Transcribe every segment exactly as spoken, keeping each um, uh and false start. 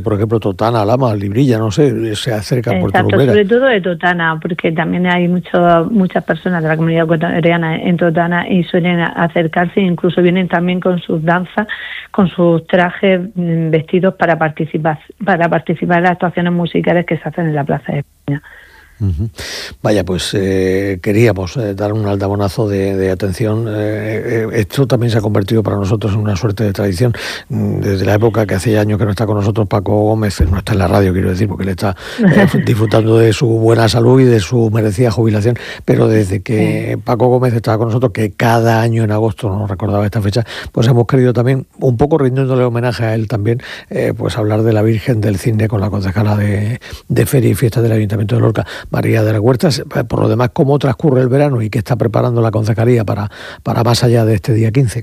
por ejemplo, Totana, Lama, Librilla, no sé, se acerca a Puerto Exacto, Lumbreras. sobre todo de Totana, porque también hay mucho, muchas personas de la comunidad ecuatoriana en Totana y suelen acercarse, incluso vienen también con sus danzas, con sus trajes vestidos para participar, para participar en las actuaciones musicales que se hacen en la Plaza de España. Uh-huh. Vaya, pues eh, queríamos eh, dar un aldabonazo de, de atención. Eh, eh, esto también se ha convertido para nosotros en una suerte de tradición. Desde la época que hace años que no está con nosotros Paco Gómez, no está en la radio, quiero decir, porque él está eh, disfrutando de su buena salud y de su merecida jubilación, pero desde que sí. Paco Gómez estaba con nosotros, que cada año en agosto nos recordaba esta fecha, pues hemos querido también, un poco rindiéndole homenaje a él también, eh, pues hablar de la Virgen del Cisne con la concejala de, de Feria y Fiestas del Ayuntamiento de Lorca, María de la Huerta. Por lo demás, ¿cómo transcurre el verano y qué está preparando la concejalía para, para más allá de este día quince?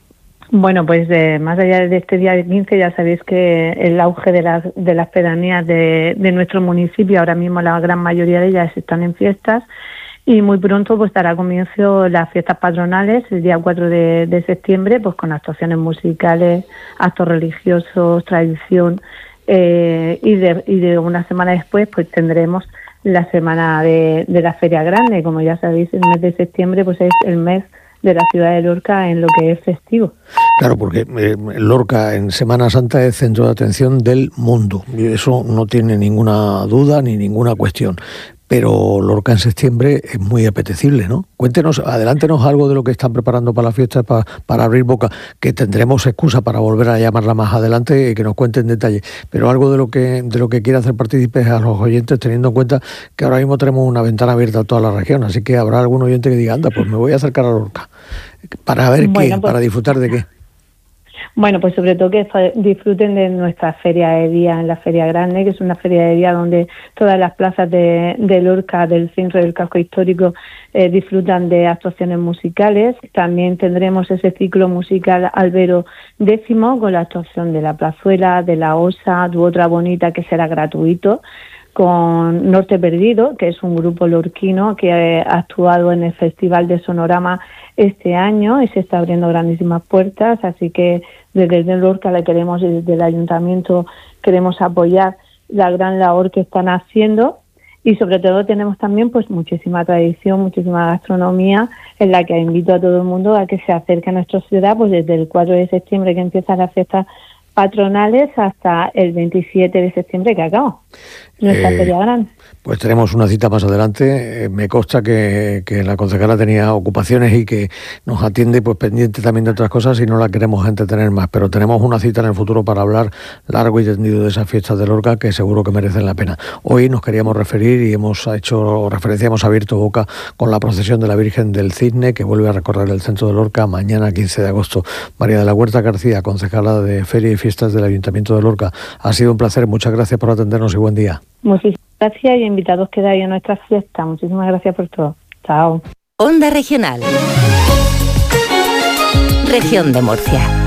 Bueno, pues eh, más allá de este día quince, ya sabéis que el auge de las, de las pedanías de, de nuestro municipio, ahora mismo la gran mayoría de ellas están en fiestas, y muy pronto pues dará comienzo las fiestas patronales el día cuatro de, de septiembre, pues con actuaciones musicales, actos religiosos, tradición, eh, y, de, y de una semana después pues tendremos la semana de, de la Feria Grande. Como ya sabéis, el mes de septiembre pues es el mes de la ciudad de Lorca en lo que es festivo. Claro, porque eh, Lorca en Semana Santa es centro de atención del mundo, y eso no tiene ninguna duda ni ninguna cuestión. Pero Lorca en septiembre es muy apetecible, ¿no? Cuéntenos, adelántenos algo de lo que están preparando para la fiesta, para, para abrir boca, que tendremos excusa para volver a llamarla más adelante y que nos cuente en detalle, pero algo de lo que de lo que quiera hacer partícipes a los oyentes, teniendo en cuenta que ahora mismo tenemos una ventana abierta a toda la región, así que habrá algún oyente que diga, anda, pues me voy a acercar a Lorca, para ver bueno, qué, pues, para disfrutar de qué. Bueno, pues sobre todo que disfruten de nuestra feria de día en la Feria Grande, que es una feria de día donde todas las plazas de, de Lorca, del centro del casco histórico, eh, disfrutan de actuaciones musicales. También tendremos ese ciclo musical Albero décimo con la actuación de la Plazuela, de la Osa, Tu Otra Bonita, que será gratuito, con Norte Perdido, que es un grupo lorquino que ha actuado en el Festival de Sonorama este año y se está abriendo grandísimas puertas, así que desde Lorca le queremos, desde el Ayuntamiento queremos apoyar la gran labor que están haciendo, y sobre todo tenemos también pues muchísima tradición, muchísima gastronomía, en la que invito a todo el mundo a que se acerque a nuestra ciudad, pues desde el cuatro de septiembre que empiezan las fiestas patronales hasta el veintisiete de septiembre que acaba nuestra eh, feria grande. Pues tenemos una cita más adelante. Eh, me consta que, que la concejala tenía ocupaciones y que nos atiende pues pendiente también de otras cosas y no la queremos entretener más, pero tenemos una cita en el futuro para hablar largo y tendido de esas fiestas de Lorca que seguro que merecen la pena. Hoy nos queríamos referir y hemos hecho referencia, hemos abierto boca con la procesión de la Virgen del Cisne que vuelve a recorrer el centro de Lorca mañana quince de agosto. María de la Huerta García, concejala de Feria y Fiestas del Ayuntamiento de Lorca. Ha sido un placer, muchas gracias por atendernos y buen día. Muchísimas gracias y invitados quedáis a nuestra fiesta. Muchísimas gracias por todo. Chao. Onda Regional. Región de Murcia.